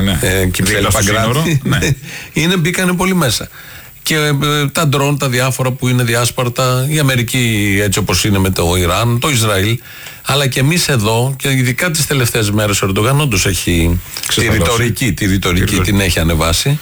Κυψέλη Παγκράτη. Μπήκανε πολύ μέσα. Και τα ντρόν, τα διάφορα που είναι διάσπαρτα, η Αμερική έτσι όπως είναι με το Ιράν, το Ισραήλ, αλλά και εμείς εδώ, και ειδικά τις τελευταίες μέρες ο Ερντογάν όντως έχει τη ρητορική την έχει ανεβάσει.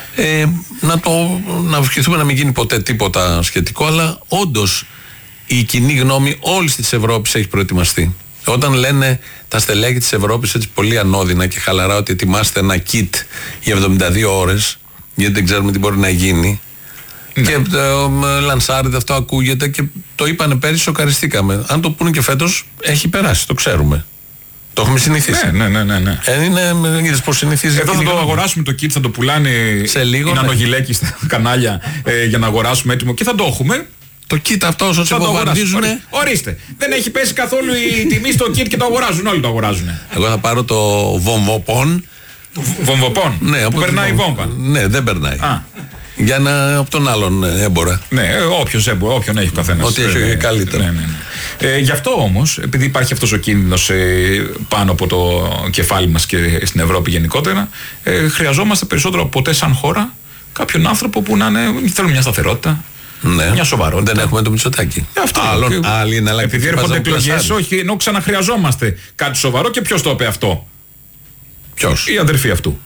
Να ευχηθούμε να μην γίνει ποτέ τίποτα σχετικό, αλλά όντως η κοινή γνώμη όλης της Ευρώπης έχει προετοιμαστεί. Όταν λένε τα στελέχη της Ευρώπης έτσι πολύ ανώδυνα και χαλαρά ότι ετοιμάστε ένα kit για 72 ώρες, γιατί δεν ξέρουμε τι μπορεί να γίνει. Ναι. Και λανσάρεται, αυτό ακούγεται και το είπανε πέρυσι, σοκαριστήκαμε. Αν το πούνε και φέτος, έχει περάσει, το ξέρουμε. Το έχουμε συνηθίσει. Ναι. Είδες πώς συνηθίζει. Εδώ θα το αγοράσουμε το kit, θα το πουλάνε σε λίγο. Είναι ανογιλέκι στα κανάλια για να αγοράσουμε έτοιμο και θα το έχουμε. Το kit αυτό όσο σε βομβαρδίζουν. Ορίστε. Δεν έχει πέσει καθόλου η τιμή στο kit και το αγοράζουν. Όλοι το αγοράζουν. Εγώ θα πάρω το βομβοπόν. Βομβοπόν. Ναι, που περνάει η βόμβα. Ναι, δεν περνάει. Για να από τον άλλον έμπορα. Ναι, όποιον έχει ο καθένας. Ό,τι έχει καλύτερο. Ναι. Γι' αυτό όμως, επειδή υπάρχει αυτός ο κίνδυνος πάνω από το κεφάλι μας και στην Ευρώπη γενικότερα, χρειαζόμαστε περισσότερο από ποτέ σαν χώρα κάποιον άνθρωπο που να θέλουν μια σταθερότητα. Ναι. Μια σοβαρότητα. Δεν έχουμε το Μητσοτάκη. Επειδή έρχονται εκλογές, όχι, ενώ ξαναχρειαζόμαστε κάτι σοβαρό. Και ποιος το είπε αυτό? Ποιος? Η αδερφή αυτού.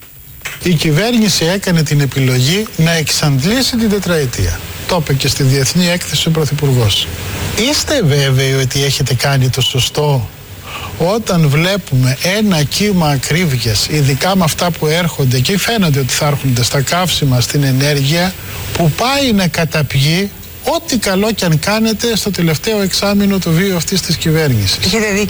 Η κυβέρνηση έκανε την επιλογή να εξαντλήσει την τετραετία. Το είπε και στη Διεθνή Έκθεση ο Πρωθυπουργός. Είστε βέβαιοι ότι έχετε κάνει το σωστό όταν βλέπουμε ένα κύμα ακρίβειας, ειδικά με αυτά που έρχονται και φαίνονται ότι θα έρχονται στα καύσιμα, στην ενέργεια, που πάει να καταπιεί ό,τι καλό κι αν κάνετε στο τελευταίο εξάμηνο του βίου αυτής της κυβέρνησης?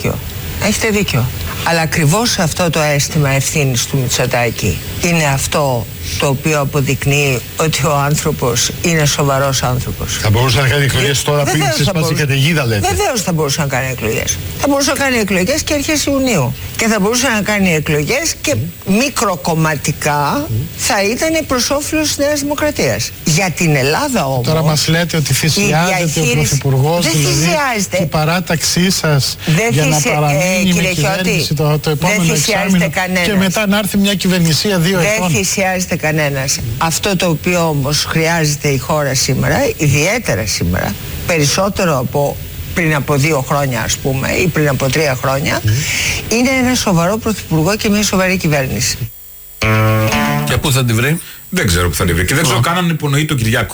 Έχετε δίκιο. Αλλά ακριβώς αυτό το αίσθημα ευθύνης του Μητσοτάκη είναι αυτό το οποίο αποδεικνύει ότι ο άνθρωπος είναι σοβαρός άνθρωπος. Θα μπορούσε να κάνει εκλογές τώρα πριν ξεσπάσει η καταιγίδα, λέτε? Βεβαίως θα μπορούσε να κάνει εκλογές. Θα μπορούσε να κάνει εκλογές και αρχές Ιουνίου. Και θα μπορούσε να κάνει εκλογές και μικροκομματικά θα ήταν προς όφελος της Νέας Δημοκρατίας. Για την Ελλάδα όμως. Τώρα μας λέτε ότι θυσιάζεται ο Πρωθυπουργός, δηλαδή η παράταξή σας για να παραμείνει με κυβέρνηση το επόμενο εξάμηνο και μετά να έρθει μια κυβερνησία 2 ετών. Δεν θυσιάζεται κανένας. Αυτό το οποίο όμως χρειάζεται η χώρα σήμερα, ιδιαίτερα σήμερα, περισσότερο από πριν από 2 χρόνια ας πούμε ή πριν από 3 χρόνια, είναι ένα σοβαρό πρωθυπουργό και μια σοβαρή κυβέρνηση. Και πού θα τη βρει? Δεν ξέρω πού θα τη βρει. Και δεν ξέρω καν αν υπονοεί τον Κυριάκο.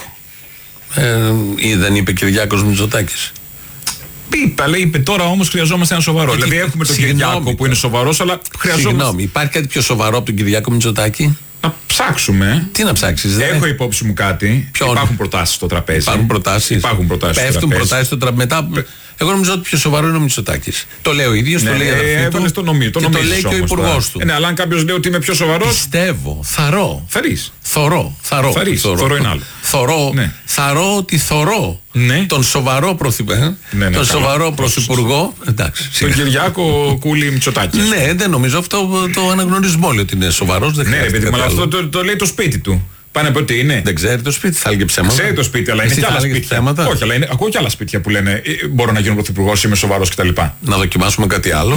Ή δεν είπε Κυριάκος Μητσοτάκης? Είπε τώρα όμως χρειαζόμαστε ένα σοβαρό. Δηλαδή έχουμε τον Κυριάκο που είναι σοβαρός, αλλά χρειαζόμαστε. Συγγνώμη, υπάρχει κάτι πιο σοβαρό από τον Κυριάκο Μητσοτάκη? Να ψάξουμε. Τι να ψάξεις? Έχω υπόψη μου κάτι. Υπάρχουν προτάσεις στο τραπέζι. Υπάρχουν προτάσεις. Πέφτουν προτάσεις στο τραπέζι. Μετά. Εγώ νομίζω ότι πιο σοβαρό είναι ο Μητσοτάκης. Το λέει ο ίδιος, το λέει η αδερφή του. Το λέει και ο υπουργός του. Ναι, αλλά αν κάποιος λέει ότι είμαι πιο σοβαρός. Πιστεύω. Θαρώ. Θαρείς. Θωρώ είναι άλλο. Θαρώ ότι θωρώ τον σοβαρό πρωθυπουργό. Εντάξει. Τον Κυριάκο Κούλη Μητσοτάκη. Ναι, δεν νομίζω αυτό το αναγνωρίζουμε όλοι ότι είναι σοβαρός. Ναι, παιδί μου, αλλά αυτό το λέει το σπίτι του. Πάνε από τι είναι. Δεν ξέρει το σπίτι, θα έλεγε ψέματα. Ξέρει το σπίτι, αλλά είναι και άλλα σπίτια. Όχι, αλλά ακούω και άλλα σπίτια που λένε μπορώ να γίνω πρωθυπουργός, είμαι σοβαρός κτλ. Να δοκιμάσουμε κάτι άλλο.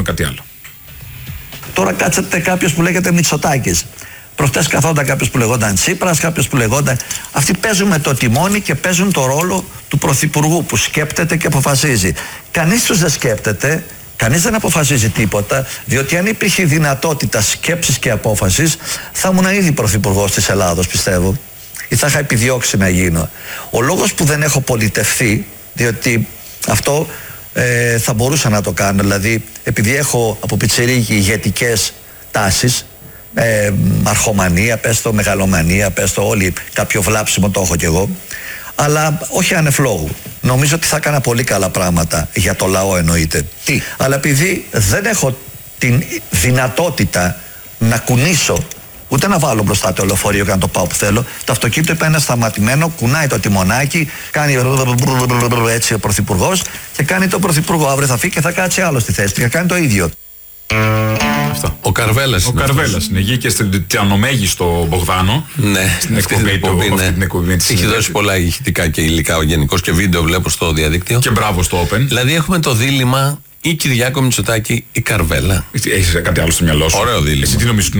Τώρα κάτσετε κάποιος που λέγεται Μητσοτάκης. Προχτές καθόταν κάποιος που λεγόταν Τσίπρας, κάποιος που λεγόταν. Αυτοί παίζουν με το τιμόνι και παίζουν το ρόλο του πρωθυπουργού που σκέπτεται και αποφασίζει. Κανείς τους δεν σκέπτεται. Κανείς δεν αποφασίζει τίποτα, διότι αν υπήρχε δυνατότητα σκέψης και απόφασης, θα ήμουν ήδη πρωθυπουργός της Ελλάδος, πιστεύω, ή θα είχα επιδιώξει να γίνω. Ο λόγος που δεν έχω πολιτευθεί, διότι αυτό θα μπορούσα να το κάνω, δηλαδή επειδή έχω από πιτσιρίκι ηγετικές τάσεις, αρχομανία, πες το μεγαλομανία, πες το όλοι, κάποιο βλάψιμο το έχω κι εγώ, αλλά όχι ανεφλόγου. Νομίζω ότι θα έκανα πολύ καλά πράγματα για το λαό, εννοείται. Αλλά επειδή δεν έχω την δυνατότητα να κουνήσω, ούτε να βάλω μπροστά το λεωφορείο και να το πάω που θέλω, το αυτοκίνητο είναι σταματημένο, κουνάει το τιμονάκι, κάνει έτσι ο πρωθυπουργός και κάνει το πρωθυπουργό. Αύριο θα φύγει και θα κάτσει άλλο στη θέση του και κάνει το ίδιο. Αυτό. Ο Καρβέλας είναι. Βγήκε στην Τιανομέγιστο Μπογδάνο. Ναι, στην εκπομπή του. Έχει δώσει πολλά ηχητικά και υλικά ο γενικός και βίντεο βλέπω στο διαδίκτυο. Και μπράβο στο Open. Δηλαδή έχουμε το δίλημμα ή Κυριάκο Μητσοτάκη ή Καρβέλα. Έχεις κάτι άλλο στο μυαλό σου? Ωραίο δίλημμα. Εσύ τι νομίζεις?